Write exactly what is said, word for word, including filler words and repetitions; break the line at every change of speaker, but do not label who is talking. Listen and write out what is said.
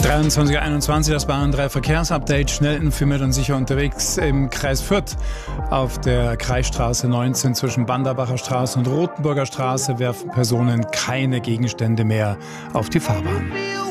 dreiundzwanzig Uhr einundzwanzig, das Bahn drei Verkehrsupdate. Schnell informiert und sicher unterwegs im Kreis Fürth. Auf der Kreisstraße neunzehn zwischen Banderbacher Straße und Rothenburger Straße werfen Personen keine Gegenstände mehr auf die Fahrbahn.